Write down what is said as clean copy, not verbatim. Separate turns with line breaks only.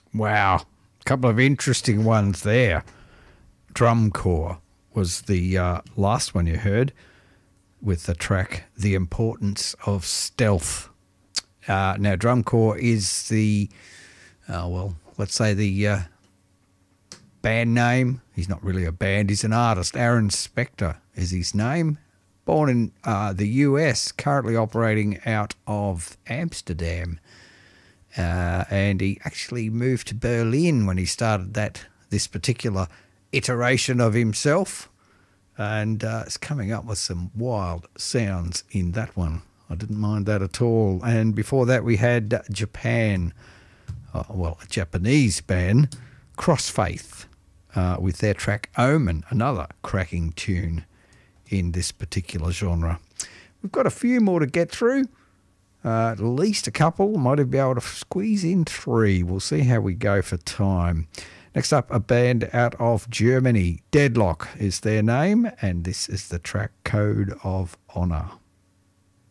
Wow. Couple of interesting ones there. Drum Corps was the last one you heard with the track The Importance of Stealth. Now, Drum Corps is the, let's say the band name. He's not really a band, he's an artist. Aaron Spector is his name. Born in the US, currently operating out of Amsterdam. And he actually moved to Berlin when he started this particular iteration of himself. And it's coming up with some wild sounds in that one. I didn't mind that at all. And before that we had Japan, a Japanese band, Crossfaith, with their track Omen, another cracking tune in this particular genre. We've got a few more to get through. At least a couple. Might have been able to squeeze in 3. We'll see how we go for time. Next up, a band out of Germany. Deadlock is their name, and this is the track Code of Honor.